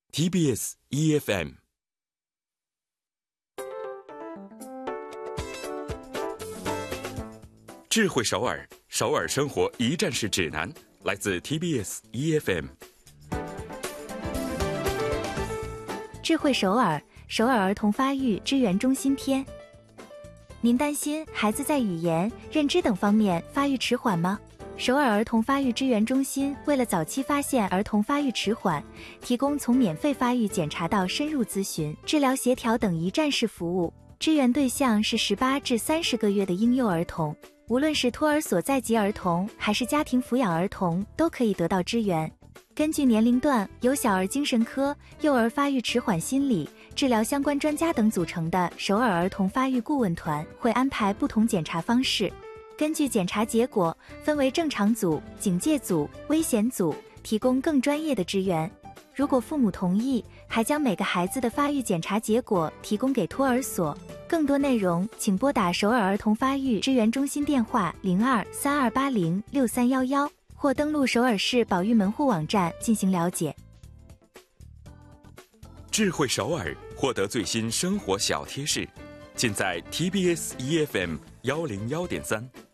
TBS EFM。智慧首尔，首尔生活一站式指南，来自 TBS EFM。 智慧首尔，首尔儿童发育支援中心篇。您担心孩子在语言、认知等方面发育迟缓吗？首尔儿童发育支援中心为了早期发现儿童发育迟缓，提供从免费发育检查到深入咨询、治疗协调等一站式服务。支援对象是18至30个月的婴幼儿童，无论是托儿所在籍儿童还是家庭抚养儿童，都可以得到支援。根据年龄段，由小儿精神科、幼儿发育迟缓心理、治疗相关专家等组成的首尔儿童发育顾问团会安排不同检查方式。根据检查结果，分为正常组、警戒组、危险组，提供更专业的支援。如果父母同意，还将每个孩子的发育检查结果提供给托儿所。更多内容请拨打首尔儿童发育支援中心电话02-3280-6311，或登录首尔市保育门户网站进行了解。 智慧首尔，获得最新生活小贴士，尽在 TBS EFM 101.3。